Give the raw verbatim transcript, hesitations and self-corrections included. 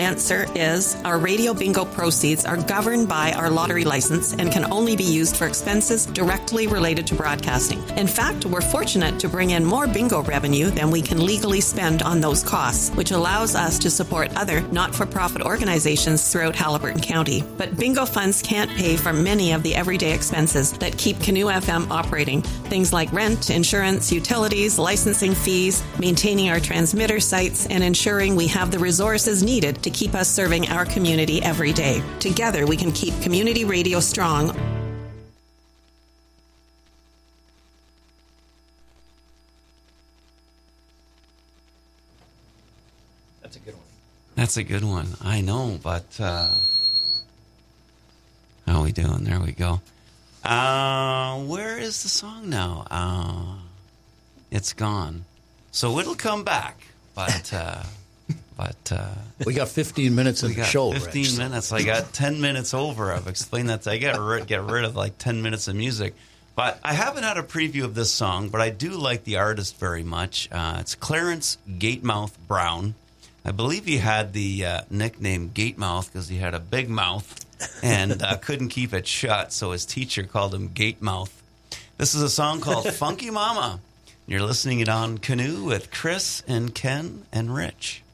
answer is our radio bingo proceeds are governed by our lottery license and can only be used for expenses directly related to broadcasting. In fact, we're fortunate to bring in more bingo revenue than we can legally spend on those costs, which allows us to support other not-for-profit organizations throughout Haliburton County. But bingo funds can't pay for many of the everyday expenses that keep Canoe F M operating. Things like rent, insurance, utilities, licensing fees, maintaining our transmitter sites, and ensuring we have the resources needed to keep us serving our community every day. Together, we can keep community radio strong. That's a good one. That's a good one. I know, but uh, how are we doing? There we go. Uh, where is the song now? Uh, it's gone. So it'll come back, but... Uh, But uh, we got fifteen minutes of we the got show. Fifteen Rich, so. minutes. I got ten minutes over. I've explained that. To, I get rid, get rid of like ten minutes of music. But I haven't had a preview of this song, but I do like the artist very much. Uh, it's Clarence Gatemouth Brown. I believe he had the uh, nickname Gatemouth because he had a big mouth and uh, couldn't keep it shut, so his teacher called him Gatemouth. This is a song called Funky Mama. You're listening it on Canoe with Chris and Ken and Rich.